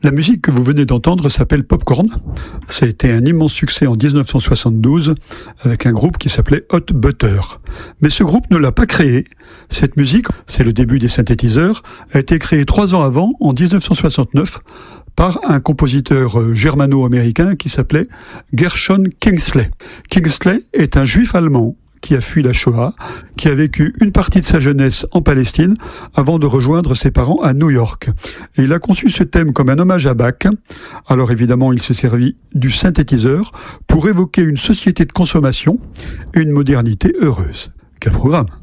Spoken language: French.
La musique que vous venez d'entendre s'appelle Popcorn. Ça a été un immense succès en 1972 avec un groupe qui s'appelait Hot Butter. Mais ce groupe ne l'a pas créé. Cette musique, c'est le début des synthétiseurs, a été créée 3 ans avant, en 1969, par un compositeur germano-américain qui s'appelait Gershon Kingsley. Kingsley est un juif allemand qui a fui la Shoah, qui a vécu une partie de sa jeunesse en Palestine avant de rejoindre ses parents à New York. Et il a conçu ce thème comme un hommage à Bach. Alors évidemment, il se servit du synthétiseur pour évoquer une société de consommation et une modernité heureuse. Quel programme!